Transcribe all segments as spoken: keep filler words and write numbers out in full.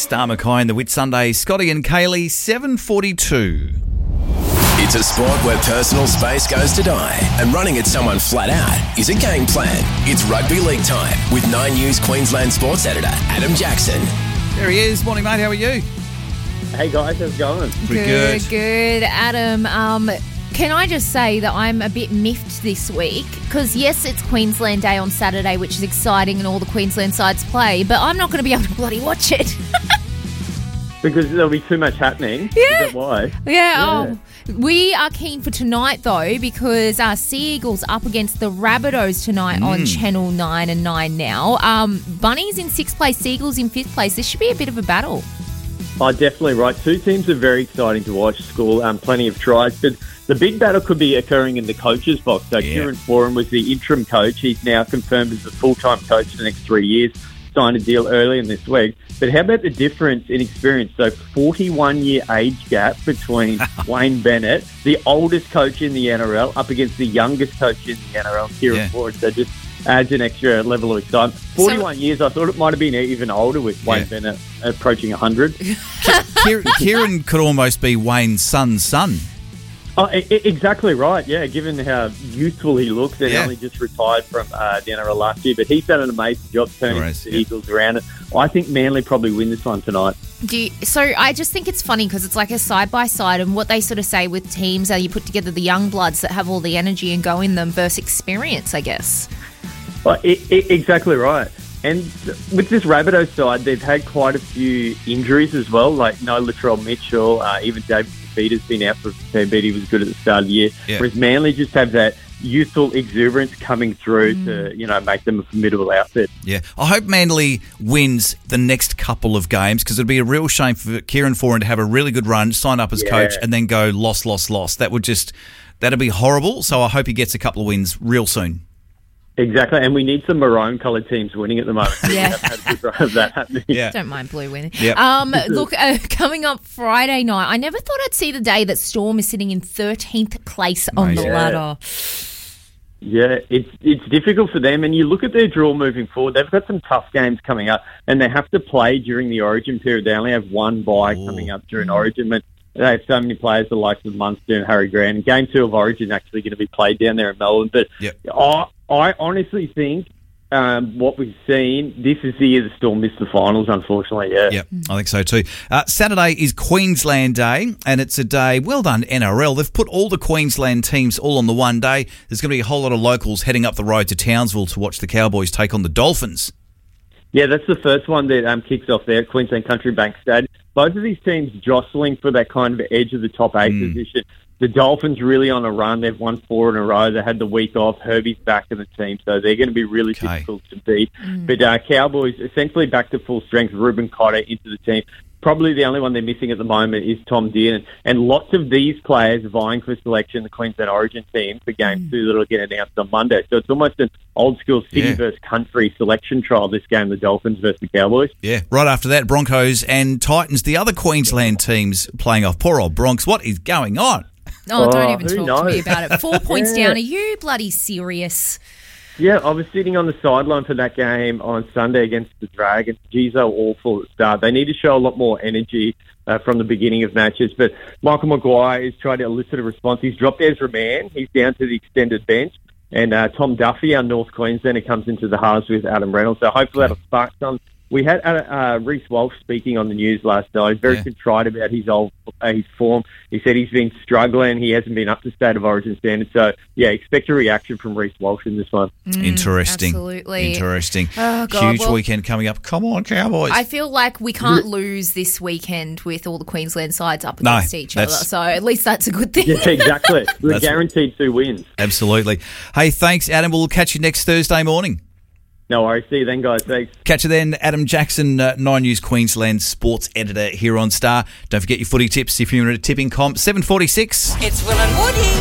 Star Mackay and the Whit Sunday. Scotty and Kaylee, seven forty-two. It's a sport where personal space goes to die, and running at someone flat out is a game plan. It's rugby league time with Nine News Queensland sports editor Adam Jackson. There he is. Morning, mate. How are you? Hey guys, how's it going? Pretty good. good. Good, Adam. Um, can I just say that I'm a bit miffed this week? Because yes, it's Queensland Day on Saturday, which is exciting, and all the Queensland sides play. But I'm not going to be able to bloody watch it. Because there'll be too much happening. Yeah. Is that why? Yeah. Yeah. Oh, we are keen for tonight though, because our Sea Eagles up against the Rabbitohs tonight Mm. on Channel Nine and Nine now. Um, Bunnies in sixth place, Sea Eagles in fifth place. This should be a bit of a battle. Oh, definitely right. Two teams are very exciting to watch. Score um, plenty of tries, but the big battle could be occurring in the coaches' box. So Yeah. Kieran Foran was the interim coach. He's now confirmed as the full-time coach for the next three years. Signed a deal early in this week. But how about the difference in experience? So forty-one-year age gap between Wayne Bennett, the oldest coach in the N R L, up against the youngest coach in the N R L, Kieran Yeah. Foran. So just adds an extra level of excitement. forty-one years, I thought it might have been even older with Wayne Yeah. Bennett approaching one hundred. Kieran, Kieran could almost be Wayne's son's son. Oh, I- I- exactly right. Yeah, given how youthful he looks, and Yeah. only just retired from uh, the N R L last year, but he's done an amazing job turning Alright, the yeah. Eagles around. I think Manly probably win this one tonight. Do you, so I just think it's funny because it's like a side by side, and what they sort of say with teams are you put together the young bloods that have all the energy and go in them versus experience, I guess. Well, I- I- exactly right. And with this Rabbitohs side, they've had quite a few injuries as well, like no Latrell Mitchell, uh, even David Peter's been out for a fair bit. He was good at the start of the year. Yeah. Whereas Manly just have that youthful exuberance coming through Mm. to, you know, make them a formidable outfit. Yeah. I hope Manly wins the next couple of games, because it'd be a real shame for Kieran Foran to have a really good run, sign up as Yeah. coach, and then go loss, loss, loss. That would just, that'd be horrible. So I hope he gets a couple of wins real soon. Exactly, and we need some maroon-coloured teams winning at the moment. Yeah. We haven't had a good run of that happening. Yeah. Don't mind blue winning. Yep. Um, look, uh, coming up Friday night, I never thought I'd see the day that Storm is sitting in thirteenth place on the Amazing. ladder. Yeah, it's it's difficult for them, and you look at their draw moving forward. They've got some tough games coming up, and they have to play during the Origin period. They only have one bye Ooh. coming up during Origin, but they have so many players, the likes of Munster and Harry Grant. And Game two of Origin actually going to be played down there in Melbourne. But Yep. I, I honestly think um, what we've seen, this is the year the Storm missed the finals, unfortunately. Yeah. Yep, I think so too. Uh, Saturday is Queensland Day, and it's a day, well done N R L. They've put all the Queensland teams all on the one day. There's going to be a whole lot of locals heading up the road to Townsville to watch the Cowboys take on the Dolphins. Yeah, that's the first one that um, kicks off there at Queensland Country Bank Stadium. Both of these teams jostling for that kind of edge of the top eight Mm. position. The Dolphins really on a run. They've won four in a row. They had the week off. Herbie's back in the team, so they're going to be really Okay. difficult to beat. But uh, Cowboys essentially back to full strength. Ruben Cotter into the team. Probably the only one they're missing at the moment is Tom Dearden. And lots of these players vying for selection in the Queensland Origin team for game two that'll get announced on Monday. So it's almost an old-school city Yeah. versus country selection trial, this game, the Dolphins versus the Cowboys. Yeah, right after that, Broncos and Titans, the other Queensland teams playing off. Poor old Bronx, what is going on? Oh, don't Oh, even who talk to me knows? about it. Four points Yeah. down. Are you bloody serious? Yeah, I was sitting on the sideline for that game on Sunday against the Dragons. Geez, they were awful at the start. They need to show a lot more energy uh, from the beginning of matches. But Michael Maguire is trying to elicit a response. He's dropped Ezra Mann. He's down to the extended bench. And uh, Tom Duffy, our North Queenslander, comes into the halves with Adam Reynolds. So hopefully that'll spark some. We had uh, uh, Reece Walsh speaking on the news last night. He's very Yeah. contrite about his old uh, his form. He said he's been struggling. He hasn't been up to State of Origin standards. So, yeah, expect a reaction from Reece Walsh in this one. Interesting. absolutely. Interesting. Oh, God, Huge well- weekend coming up. Come on, Cowboys. I feel like we can't lose this weekend with all the Queensland sides up No, against each other. that's- So at least that's a good thing. Yeah, exactly. We're That's- guaranteed two wins. Absolutely. Hey, thanks, Adam. We'll catch you next Thursday morning. No worries. See you then, guys. Thanks. Catch you then. Adam Jackson, uh, Nine News Queensland sports editor here on Star. Don't forget your footy tips if you're in a tipping comp. seven forty-six. It's Will and Woody.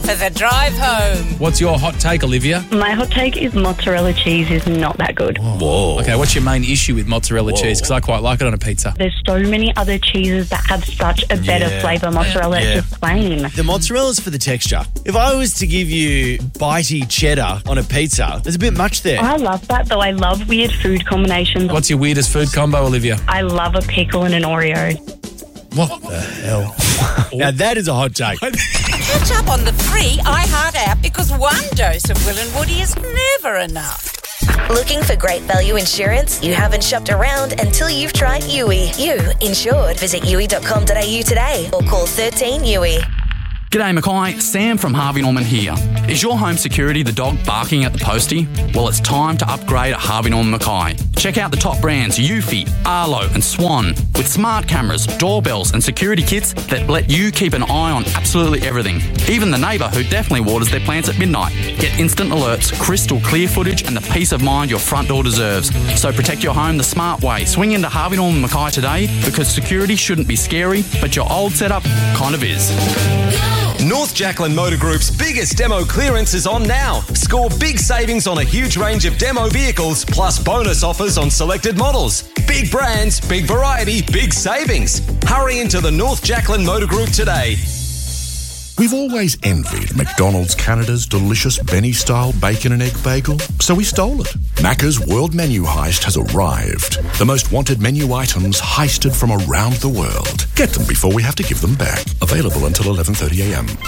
for the drive home. What's your hot take, Olivia? My hot take is mozzarella cheese is not that good. Whoa. Okay, what's your main issue with mozzarella Whoa. cheese? Because I quite like it on a pizza. There's so many other cheeses that have such a better Yeah. flavour. Mozzarella Yeah. is just plain. The mozzarella's for the texture. If I was to give you bitey cheddar on a pizza, there's a bit much there. I love that, though. I love weird food combinations. What's your weirdest food combo, Olivia? I love a pickle and an Oreo. What the hell? Now that is a hot take. Catch up on the free iHeart app because one dose of Will and Woody is never enough. Looking for great value insurance? You haven't shopped around until you've tried U I. You insured. Visit U I dot com dot A U today or call thirteen U I. G'day Mackay, Sam from Harvey Norman here. Is your home security the dog barking at the postie? Well, it's time to upgrade at Harvey Norman Mackay. Check out the top brands Eufy, Arlo and Swan with smart cameras, doorbells and security kits that let you keep an eye on absolutely everything. Even the neighbour who definitely waters their plants at midnight. Get instant alerts, crystal clear footage and the peace of mind your front door deserves. So protect your home the smart way. Swing into Harvey Norman Mackay today because security shouldn't be scary, but your old setup kind of is. North Jacqueline Motor Group's biggest demo clearance is on now. Score big savings on a huge range of demo vehicles, plus bonus offers on selected models. Big brands, big variety, big savings. Hurry into the North Jacqueline Motor Group today. We've always envied McDonald's Canada's delicious Benny-style bacon and egg bagel, so we stole it. Macca's World Menu Heist has arrived. The most wanted menu items heisted from around the world. Get them before we have to give them back. Available until eleven thirty a m.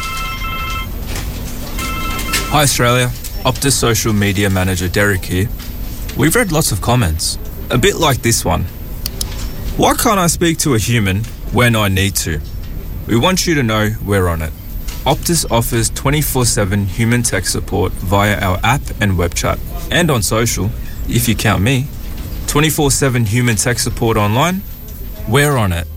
Hi Australia, Optus social media manager Derek here. We've read lots of comments, a bit like this one. Why can't I speak to a human when I need to? We want you to know we're on it. Optus offers twenty-four seven human tech support via our app and web chat. And on social, if you count me, twenty-four seven human tech support online, we're on it.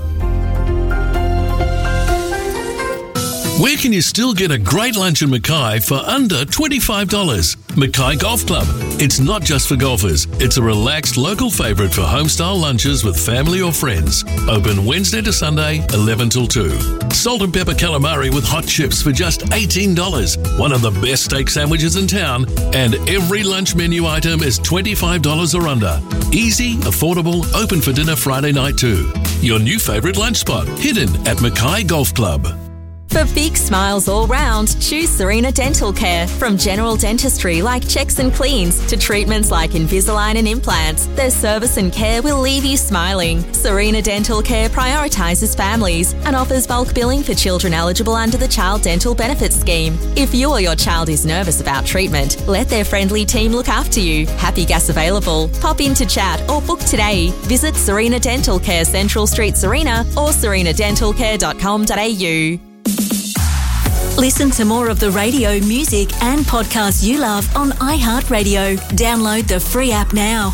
Where can you still get a great lunch in Mackay for under twenty-five dollars? Mackay Golf Club. It's not just for golfers. It's a relaxed local favourite for home-style lunches with family or friends. Open Wednesday to Sunday, eleven till two. Salt and pepper calamari with hot chips for just eighteen dollars. One of the best steak sandwiches in town. And every lunch menu item is twenty-five dollars or under. Easy, affordable, open for dinner Friday night too. Your new favourite lunch spot, hidden at Mackay Golf Club. For big smiles all round, choose Serena Dental Care. From general dentistry like checks and cleans to treatments like Invisalign and implants, their service and care will leave you smiling. Serena Dental Care prioritises families and offers bulk billing for children eligible under the Child Dental Benefits Scheme. If you or your child is nervous about treatment, let their friendly team look after you. Happy gas available. Pop in to chat or book today. Visit Serena Dental Care, Central Street, Serena or serena dental care dot com dot a u. Listen to more of the radio, music and podcasts you love on iHeartRadio. Download the free app now.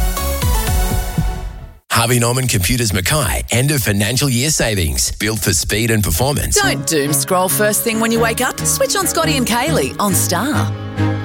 Harvey Norman Computers Mackay, end of financial year savings. Built for speed and performance. Don't doom scroll first thing when you wake up. Switch on Scotty and Kaylee on Star.